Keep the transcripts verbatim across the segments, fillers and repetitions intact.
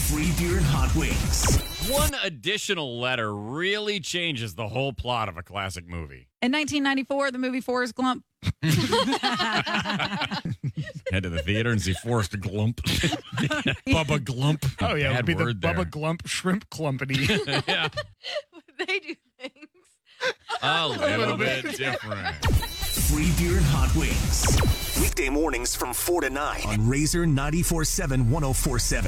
Free beer and hot wings. One additional letter really changes the whole plot of a classic movie. In nineteen ninety-four, the movie Forrest Gump. Head to the theater and see Forrest Glump. Bubba Glump. Oh, yeah, it would be the word there. Bubba Glump Shrimp Clumpany. Yeah, They do things. a little bit different. Free beer and hot wings. Weekday mornings from four to nine on Razor ninety-four point seven, one oh four point seven.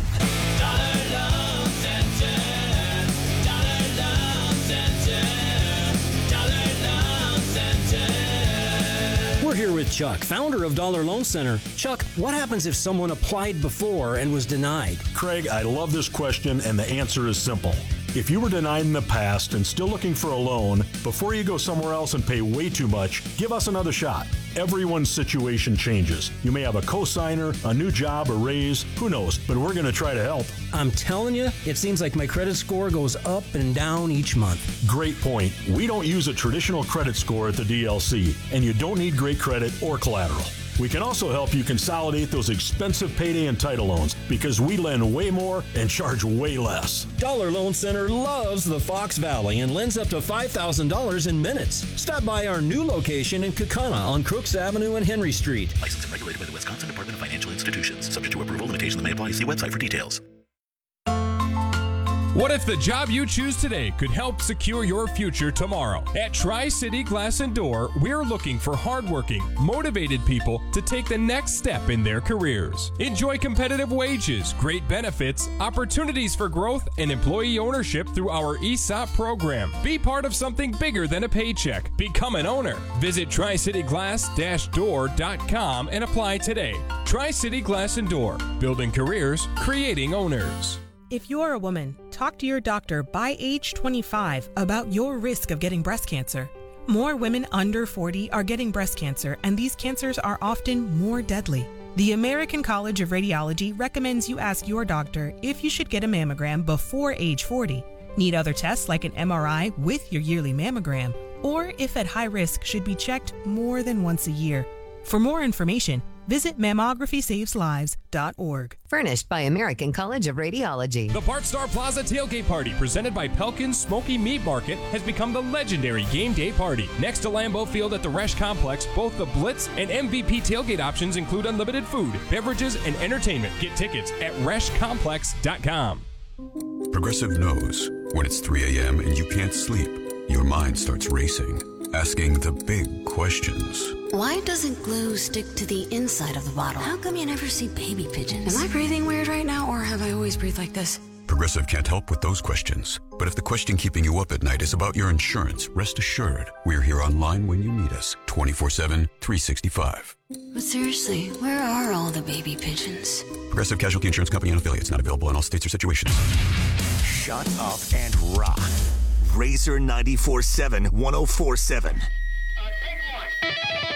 We're here with Chuck, founder of Dollar Loan Center. Chuck, what happens if someone applied before and was denied? Craig, I love this question, and the answer is simple. If you were denied in the past and still looking for a loan, before you go somewhere else and pay way too much, give us another shot. Everyone's situation changes. You may have a cosigner, a new job, a raise, who knows, but we're going to try to help. I'm telling you, it seems like my credit score goes up and down each month. Great point. We don't use a traditional credit score at the D L C, and you don't need great credit or collateral. We can also help you consolidate those expensive payday and title loans because we lend way more and charge way less. Dollar Loan Center loves the Fox Valley and lends up to five thousand dollars in minutes. Stop by our new location in Kaukauna on Crooks Avenue and Henry Street. Licensed and regulated by the Wisconsin Department of Financial Institutions. Subject to approval, limitations may apply. See website for details. What if the job you choose today could help secure your future tomorrow? At Tri-City Glass and Door, we're looking for hardworking, motivated people to take the next step in their careers. Enjoy competitive wages, great benefits, opportunities for growth, and employee ownership through our E S O P program. Be part of something bigger than a paycheck. Become an owner. Visit tri city glass dash door dot com and apply today. Tri-City Glass and Door, building careers, creating owners. If you're a woman, talk to your doctor by age twenty-five about your risk of getting breast cancer. More women under forty are getting breast cancer, and these cancers are often more deadly. The American College of Radiology recommends you ask your doctor if you should get a mammogram before age forty, need other tests like an M R I with your yearly mammogram, or if at high risk should be checked more than once a year. For more information, visit mammography saves lives dot org. Furnished by American College of Radiology. The Bart Star Plaza Tailgate Party, presented by Pelkin's Smoky Meat Market, has become the legendary game day party. Next to Lambeau Field at the Resch Complex, both the Blitz and M V P tailgate options include unlimited food, beverages, and entertainment. Get tickets at resch complex dot com. Progressive knows when it's three a.m. and you can't sleep, your mind starts racing, asking the big questions. Why doesn't glue stick to the inside of the bottle? How come you never see baby pigeons? Am I breathing weird right now, or have I always breathed like this? Progressive can't help with those questions. But if the question keeping you up at night is about your insurance, rest assured, we're here online when you need us, twenty-four seven, three sixty-five. But seriously, where are all the baby pigeons? Progressive Casualty Insurance Company and affiliates, not available in all states or situations. Shut up and rock. Razor ninety-four point seven, one oh four point seven.